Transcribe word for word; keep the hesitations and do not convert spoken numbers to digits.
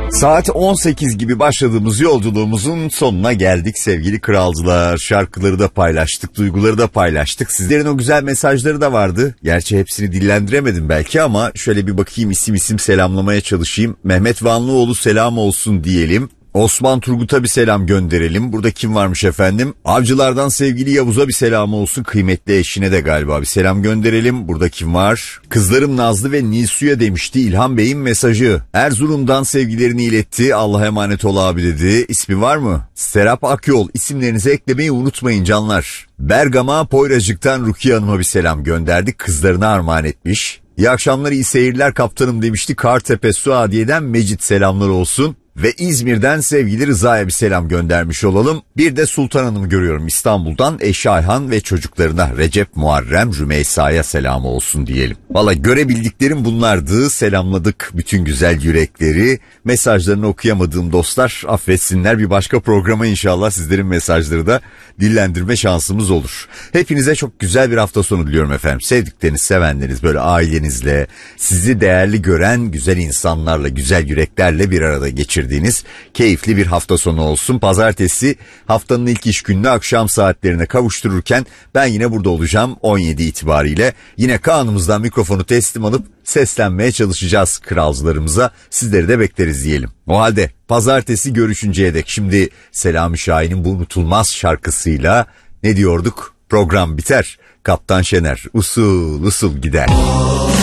Saat on sekiz gibi başladığımız yolculuğumuzun sonuna geldik sevgili kralcılar. Şarkıları da paylaştık, duyguları da paylaştık. Sizlerin o güzel mesajları da vardı. Gerçi hepsini dillendiremedim belki ama şöyle bir bakayım, isim isim selamlamaya çalışayım. Mehmet Vanlıoğlu selam olsun diyelim. Osman Turgut'a bir selam gönderelim. Burada kim varmış efendim? Avcılardan sevgili Yavuz'a bir selam olsun. Kıymetli eşine de galiba bir selam gönderelim. Burada kim var? Kızlarım Nazlı ve Nilsu'ya demişti İlhan Bey'in mesajı. Erzurum'dan sevgilerini iletti. Allah'a emanet ol abi dedi. İsmi var mı? Serap Akyol. İsimlerinizi eklemeyi unutmayın canlar. Bergama Poyracık'tan Rukiye Hanım'a bir selam gönderdik. Kızlarına armağan etmiş. İyi akşamlar, iyi seyirler kaptanım demişti. Kartepe Suadiye'den Mecit selamlar olsun. Ve İzmir'den sevgili Rıza'ya bir selam göndermiş olalım. Bir de Sultan Hanım'ı görüyorum İstanbul'dan, eşi Ayhan ve çocuklarına Recep, Muharrem, Rümeysa'ya selam olsun diyelim. Valla görebildiklerim bunlardı. Selamladık bütün güzel yürekleri. Mesajlarını okuyamadığım dostlar affetsinler. Bir başka programa inşallah sizlerin mesajları da dillendirme şansımız olur. Hepinize çok güzel bir hafta sonu diliyorum efendim. Sevdikleriniz, sevenleriniz, böyle ailenizle, sizi değerli gören güzel insanlarla, güzel yüreklerle bir arada geçirdiğiniz keyifli bir hafta sonu olsun. Pazartesi haftanın ilk iş gününü akşam saatlerine kavuştururken ben yine burada olacağım on yedi itibariyle. Yine Kaan'ımızdan mikrofonu teslim alıp seslenmeye çalışacağız kralcılarımıza. Sizleri de bekleriz diyelim. O halde pazartesi görüşünceye dek şimdi Selami Şahin'in bu unutulmaz şarkısıyla ne diyorduk? Program biter. Kaptan Şener usul usul gider.